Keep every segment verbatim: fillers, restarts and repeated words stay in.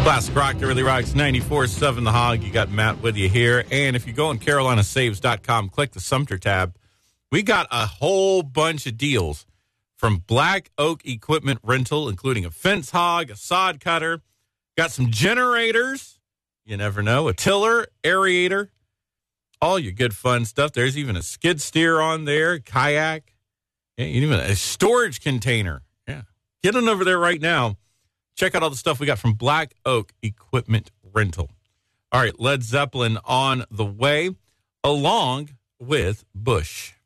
Classic rock that really rocks. Ninety-four point seven The Hog. You got Matt with you here. And if you go on Carolina Saves dot com, click the Sumter tab. We got a whole bunch of deals from Black Oak Equipment Rental, including a fence hog, a sod cutter. Got some generators. You never know. A tiller, aerator. All your good fun stuff. There's even a skid steer on there, kayak. Yeah, even a storage container. Yeah. Get on over there right now. Check out all the stuff we got from Black Oak Equipment Rental. All right, Led Zeppelin on the way, along with Bush.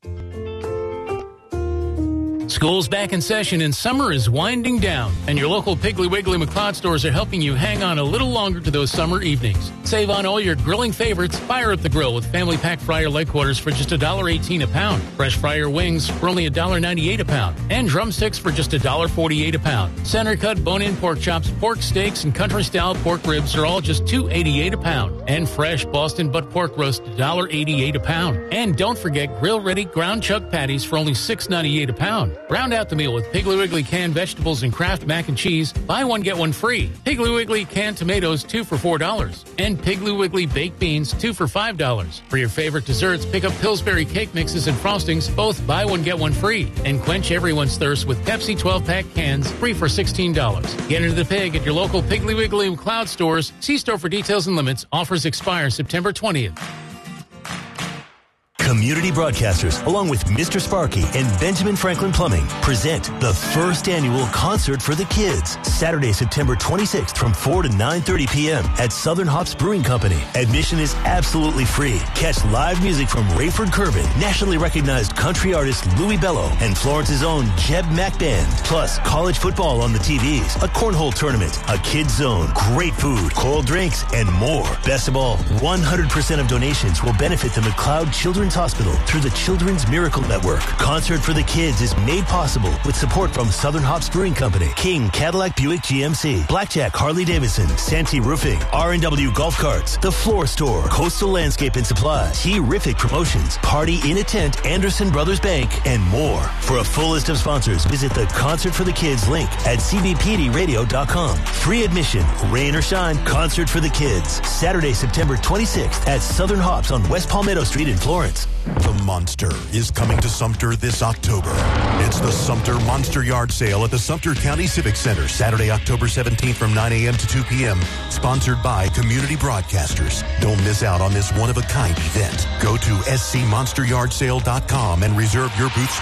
School's back in session and summer is winding down, and your local Piggly Wiggly McLeod stores are helping you hang on a little longer to those summer evenings. Save on all your grilling favorites. Fire up the grill with family pack fryer leg quarters for just one dollar eighteen a pound. Fresh fryer wings for only one dollar ninety-eight a pound. And drumsticks for just one dollar forty-eight a pound. Center cut bone-in pork chops, pork steaks, and country-style pork ribs are all just two dollars and eighty-eight cents a pound. And fresh Boston butt pork roast, one dollar eighty-eight a pound. And don't forget grill-ready ground chuck patties for only six dollars and ninety-eight cents a pound. Round out the meal with Piggly Wiggly canned vegetables and Kraft mac and cheese. Buy one, get one free. Piggly Wiggly canned tomatoes, two for four dollars. And Piggly Wiggly baked beans, two for five dollars. For your favorite desserts, pick up Pillsbury cake mixes and frostings. Both buy one, get one free. And quench everyone's thirst with Pepsi twelve-pack cans, free for sixteen dollars. Get into the pig at your local Piggly Wiggly McLeod stores. See store for details and limits. Offers expire September twentieth. Community Broadcasters, along with Mister Sparky and Benjamin Franklin Plumbing, present the first annual Concert for the Kids, Saturday, September twenty-sixth from four to nine thirty p.m. at Southern Hops Brewing Company. Admission is absolutely free. Catch live music from Rayford Curvin, nationally recognized country artist Louis Bello, and Florence's own Jeb Mack Band. Plus, college football on the T Vs, a cornhole tournament, a kids zone, great food, cold drinks, and more. Best of all, one hundred percent of donations will benefit the McLeod Children's Hospital through the Children's Miracle Network. Concert for the Kids is made possible with support from Southern Hops Brewing Company, King Cadillac Buick G M C, Blackjack Harley Davidson, Santee Roofing, R and W Golf Carts, The Floor Store, Coastal Landscape and Supply, Terrific Promotions, Party in a Tent, Anderson Brothers Bank, and more. For a full list of sponsors, visit the Concert for the Kids link at c b p d radio dot com. Free admission, rain or shine, Concert for the Kids, Saturday, September twenty-sixth at Southern Hops on West Palmetto Street in Florence. The Monster is coming to Sumter this October. It's the Sumter Monster Yard Sale at the Sumter County Civic Center, Saturday, October seventeenth from nine a.m. to two p.m. Sponsored by Community Broadcasters. Don't miss out on this one-of-a-kind event. Go to s c monster yard sale dot com and reserve your booth